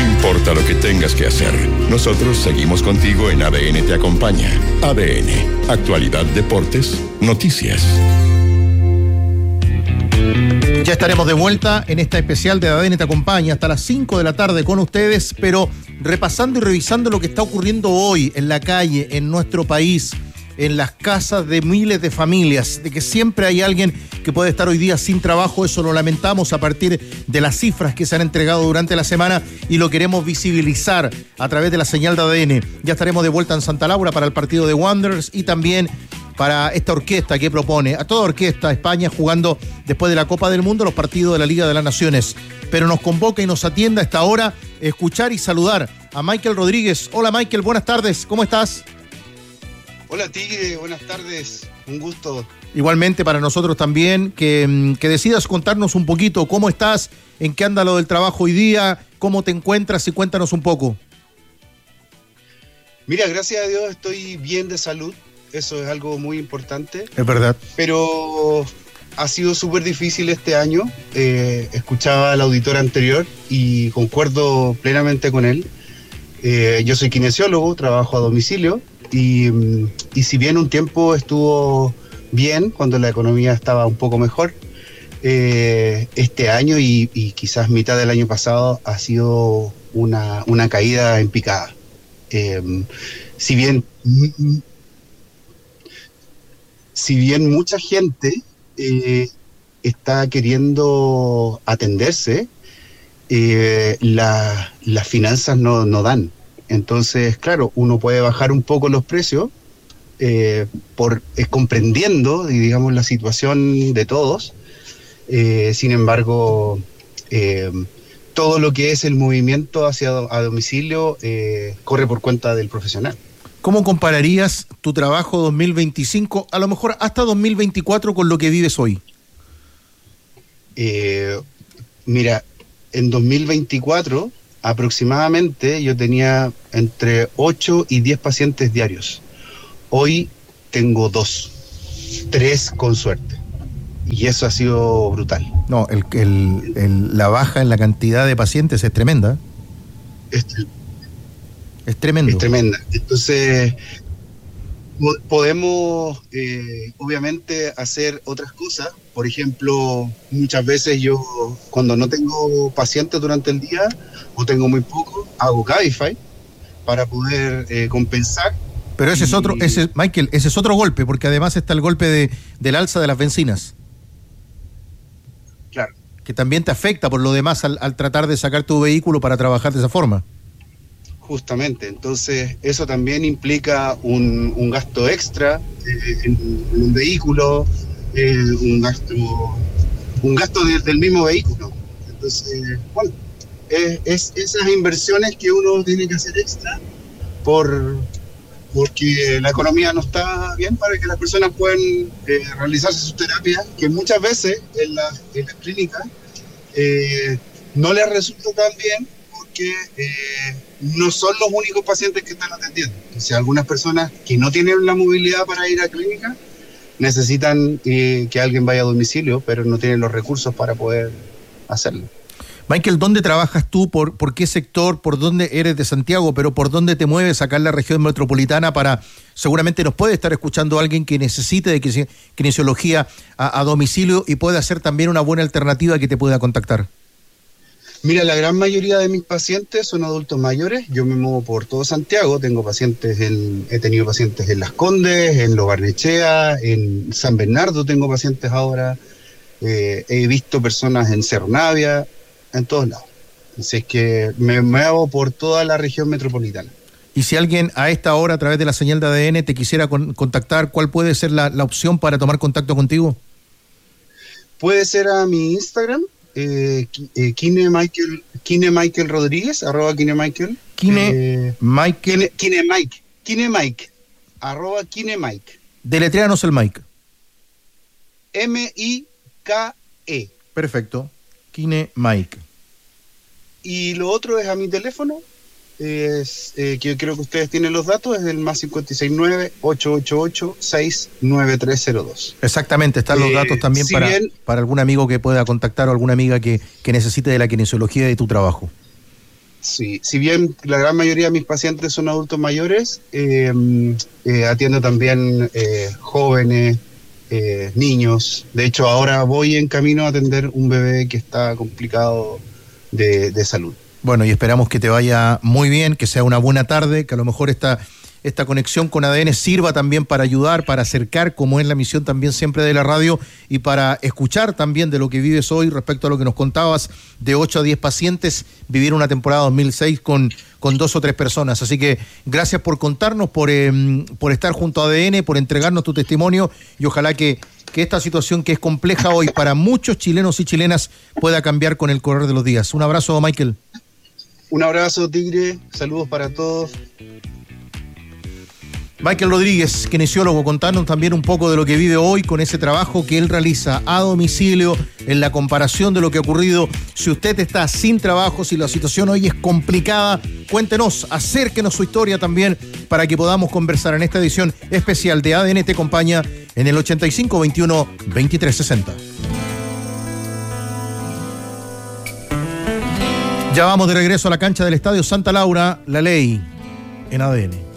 importa lo que tengas que hacer, nosotros seguimos contigo en ADN Te Acompaña. ADN, actualidad, deportes, noticias. Ya estaremos de vuelta en esta especial de ADN Te Acompaña hasta las 5 de la tarde con ustedes, pero repasando y revisando lo que está ocurriendo hoy en la calle, en nuestro país, en las casas de miles de familias, de que siempre hay alguien que puede estar hoy día sin trabajo. Eso lo lamentamos a partir de las cifras que se han entregado durante la semana y lo queremos visibilizar a través de la señal de ADN. Ya estaremos de vuelta en Santa Laura para el partido de Wanderers y también para esta orquesta que propone, a toda orquesta, España jugando después de la Copa del Mundo los partidos de la Liga de las Naciones. Pero nos convoca y nos atiende a esta hora escuchar y saludar a Michael Rodríguez. Hola Michael, buenas tardes, ¿cómo estás? Hola Tigre, buenas tardes, un gusto. Igualmente para nosotros también, que decidas contarnos un poquito cómo estás, en qué anda lo del trabajo hoy día, cómo te encuentras y cuéntanos un poco. Mira, gracias a Dios estoy bien de salud, eso es algo muy importante. Es verdad. Pero ha sido súper difícil este año, escuchaba al auditor anterior y concuerdo plenamente con él. Yo soy kinesiólogo, trabajo a domicilio y si bien un tiempo estuvo bien cuando la economía estaba un poco mejor, este año y quizás mitad del año pasado ha sido una caída en picada. Si bien mucha gente está queriendo atenderse, las finanzas no dan. Entonces, claro, uno puede bajar un poco los precios comprendiendo, digamos, la situación de todos. Sin embargo, todo lo que es el movimiento a domicilio corre por cuenta del profesional. ¿Cómo compararías tu trabajo 2025, a lo mejor hasta 2024, con lo que vives hoy? Mira, en 2024 aproximadamente yo tenía entre 8 y 10 pacientes diarios. Hoy tengo 2, 3 con suerte. Y eso ha sido brutal. No, la baja en la cantidad de pacientes es tremenda. Es tremendo. Es tremenda. Entonces, podemos obviamente hacer otras cosas. Por ejemplo, muchas veces yo, cuando no tengo pacientes durante el día, o tengo muy poco, hago Cabify para poder compensar. Pero ese es otro, Michael, ese es otro golpe, porque además está el golpe del alza de las bencinas. Claro. Que también te afecta por lo demás al tratar de sacar tu vehículo para trabajar de esa forma. Justamente, entonces eso también implica un gasto extra en un vehículo, un gasto del mismo vehículo. Entonces, bueno, es esas inversiones que uno tiene que hacer extra porque la economía no está bien para que las personas puedan realizarse sus terapias, que muchas veces en las clínicas no les resulta tan bien porque no son los únicos pacientes que están atendiendo. Entonces, algunas personas que no tienen la movilidad para ir a clínica necesitan que alguien vaya a domicilio, pero no tienen los recursos para poder hacerlo. Michael, ¿dónde trabajas tú? ¿Por qué sector? ¿Por dónde eres de Santiago? ¿Pero por dónde te mueves acá en la región metropolitana? Seguramente nos puede estar escuchando alguien que necesite de kinesiología a domicilio y puede ser también una buena alternativa que te pueda contactar. Mira, la gran mayoría de mis pacientes son adultos mayores. Yo me muevo por todo Santiago. He tenido pacientes en Las Condes, en Lo Barnechea, en San Bernardo tengo pacientes ahora. He visto personas en Cerro Navia, en todos lados. Así es que me muevo por toda la región metropolitana. Y si alguien a esta hora, a través de la señal de ADN, te quisiera contactar, ¿cuál puede ser la opción para tomar contacto contigo? Puede ser a mi Instagram, KineMichael Rodríguez, @KineMichael. KineMike, @KineMike. Deletréanos el Mike. M-I-K-E. Perfecto. KineMike. Y lo otro es a mi teléfono, que yo creo que ustedes tienen los datos, es el +569-888-69302. Exactamente, están los datos también para algún amigo que pueda contactar o alguna amiga que necesite de la kinesiología de tu trabajo. Sí, si bien la gran mayoría de mis pacientes son adultos mayores, atiendo también jóvenes, niños. De hecho, ahora voy en camino a atender un bebé que está complicado de salud. Bueno, y esperamos que te vaya muy bien, que sea una buena tarde, que a lo mejor esta conexión con ADN sirva también para ayudar, para acercar, como es la misión también siempre de la radio, y para escuchar también de lo que vives hoy respecto a lo que nos contabas, de 8 a 10 pacientes, vivir una temporada 2006 con 2 o 3 personas. Así que gracias por contarnos, por estar junto a ADN, por entregarnos tu testimonio, y ojalá que esta situación que es compleja hoy para muchos chilenos y chilenas pueda cambiar con el correr de los días. Un abrazo, Michael. Un abrazo, Tigre. Saludos para todos. Michael Rodríguez, kinesiólogo, contarnos también un poco de lo que vive hoy con ese trabajo que él realiza a domicilio, en la comparación de lo que ha ocurrido. Si usted está sin trabajo, si la situación hoy es complicada, cuéntenos, acérquenos su historia también para que podamos conversar en esta edición especial de ADN Te Acompaña en el 8521-2360. Ya vamos de regreso a la cancha del Estadio Santa Laura, la ley en ADN.